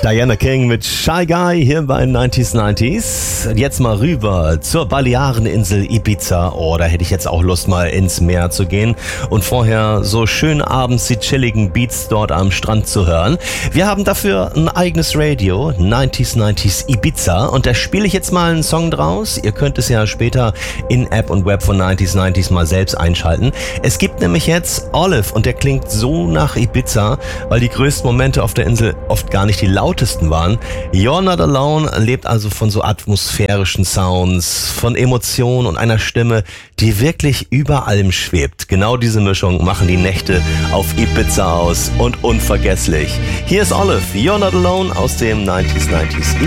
Diana King mit Shy Guy hier bei 90s. Jetzt mal rüber zur Baleareninsel Ibiza. Oh, da hätte ich jetzt auch Lust, mal ins Meer zu gehen und vorher so schön abends die chilligen Beats dort am Strand zu hören. Wir haben dafür ein eigenes Radio, 90s Ibiza, und da spiele ich jetzt mal einen Song draus. Ihr könnt es ja später in App und Web von 90s mal selbst einschalten. Es gibt nämlich jetzt Olive und der klingt so nach Ibiza, weil die größten Momente auf der Insel oft gar nicht die lautesten waren. You're Not Alone lebt also von so atmosphärischen Sounds, von Emotionen und einer Stimme, die wirklich über allem schwebt. Genau diese Mischung machen die Nächte auf Ibiza aus und unvergesslich. Hier ist Olive, You're Not Alone aus dem 90s